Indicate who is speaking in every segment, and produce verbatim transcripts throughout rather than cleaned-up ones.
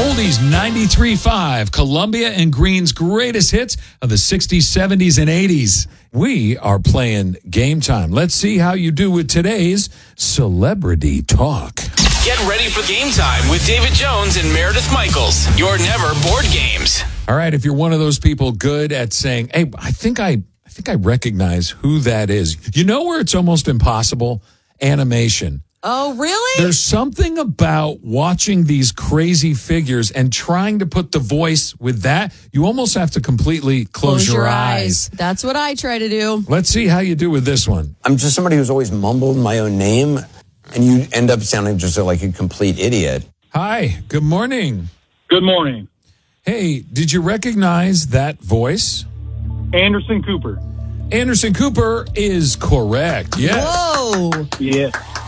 Speaker 1: Oldies ninety-three point five, Columbia and Green's greatest hits of the sixties, seventies, and eighties. We are playing Game Time. Let's see how you do with today's Celebrity Talk.
Speaker 2: Get ready for Game Time with David Jones and Meredith Michaels. Your never board games.
Speaker 1: All right, if you're one of those people good at saying, hey, I think I, I think I recognize who that is. You know where it's almost impossible? Animation.
Speaker 3: Oh, really?
Speaker 1: There's something about watching these crazy figures and trying to put the voice with that. You almost have to completely close,
Speaker 3: Close
Speaker 1: your,
Speaker 3: your
Speaker 1: eyes.
Speaker 3: eyes. That's what I try to do.
Speaker 1: Let's see how you do with this one.
Speaker 4: I'm just somebody who's always mumbled my own name, and you end up sounding just like a complete idiot.
Speaker 1: Hi, good morning.
Speaker 5: Good morning.
Speaker 1: Hey, did you recognize that voice?
Speaker 5: Anderson Cooper.
Speaker 1: Anderson Cooper is correct. Yes.
Speaker 3: Whoa.
Speaker 5: Yeah.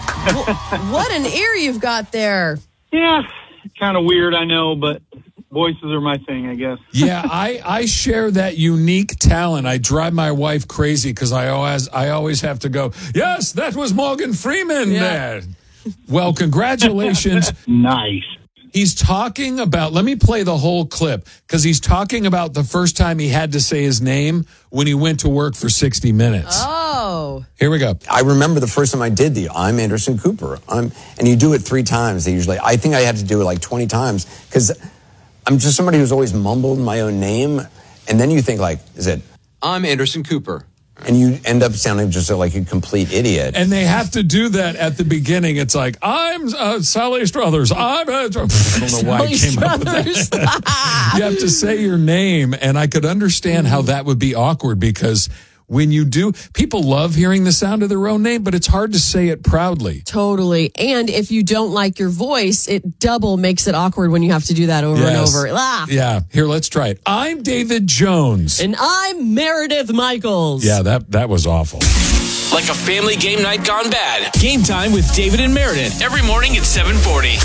Speaker 3: What an ear you've got there.
Speaker 5: Yeah, kind of weird, I know, but voices are my thing, I guess.
Speaker 1: Yeah, I, I share that unique talent. I drive my wife crazy because I always I always have to go, yes, that was Morgan Freeman
Speaker 3: Yeah.
Speaker 1: there. Well, congratulations.
Speaker 5: Nice.
Speaker 1: He's talking about, let me play the whole clip, because he's talking about the first time he had to say his name when he went to work for sixty minutes.
Speaker 3: Oh.
Speaker 1: Here we go.
Speaker 4: I remember the first time I did the I'm Anderson Cooper. I'm, and you do it three times. They usually, I think I had to do it like twenty times because I'm just somebody who's always mumbled my own name. And then you think like, is it,
Speaker 6: I'm Anderson Cooper.
Speaker 4: and you end up sounding just like a complete idiot.
Speaker 1: And they have to do that at the beginning. It's like, I'm uh, Sally Struthers. I'm, uh, I don't know why I came up with that. You have to say your name. And I could understand how that would be awkward because when you do, people love hearing the sound of their own name, but it's hard to say it proudly.
Speaker 3: Totally. And if you don't like your voice, it double makes it awkward when you have to do that over
Speaker 1: Yes.
Speaker 3: and over. Ah.
Speaker 1: Yeah. Here, let's try it. I'm David Jones.
Speaker 3: And I'm Meredith Michaels.
Speaker 1: Yeah, that, that was awful.
Speaker 2: Like a family game night gone bad. Game Time with David and Meredith. Every morning at seven forty.